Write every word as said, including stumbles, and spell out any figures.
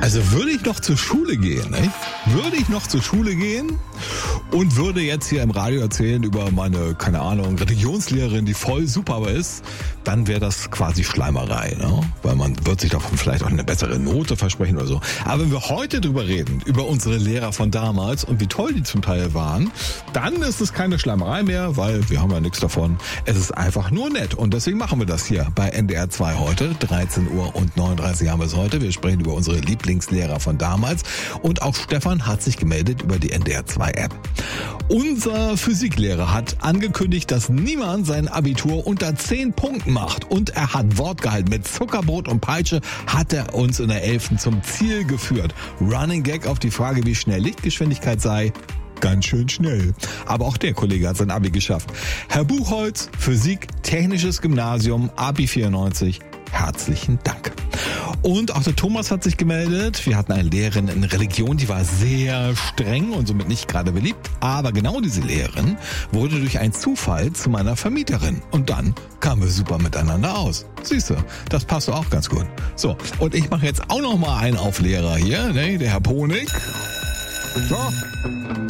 Also würde ich noch zur Schule gehen, nicht? Würde ich noch zur Schule gehen und würde jetzt hier im Radio erzählen über meine, keine Ahnung, Religionslehrerin, die voll super ist, dann wäre das quasi Schleimerei, ne? Weil man wird sich doch vielleicht auch eine bessere Note versprechen oder so. Aber wenn wir heute drüber reden, über unsere Lehrer von damals und wie toll die zum Teil waren, dann ist es keine Schleimerei mehr, weil wir haben ja nichts davon. Es ist einfach nur nett und deswegen machen wir das hier bei N D R zwei heute. dreizehn Uhr und neununddreißig haben wir es heute. Wir sprechen über unsere Lieblingslehrer von damals und auch Stefan hat sich gemeldet über die N D R zwei App. Unser Physiklehrer hat angekündigt, dass niemand sein Abitur unter zehn Punkten macht und er hat Wort gehalten. Mit Zuckerbrot und Peitsche hat er uns in der elften zum Ziel geführt. Running Gag auf die Frage, wie schnell Lichtgeschwindigkeit sei. Ganz schön schnell. Aber auch der Kollege hat sein Abi geschafft. Herr Buchholz, Physik, Technisches Gymnasium, Abi vierundneunzig. Herzlichen Dank. Und auch der Thomas hat sich gemeldet. Wir hatten eine Lehrerin in Religion, die war sehr streng und somit nicht gerade beliebt. Aber genau diese Lehrerin wurde durch einen Zufall zu meiner Vermieterin. Und dann kamen wir super miteinander aus. Siehst du, das passt auch ganz gut. So, und ich mache jetzt auch noch mal einen auf Lehrer hier, ne, der Herr Ponig. So.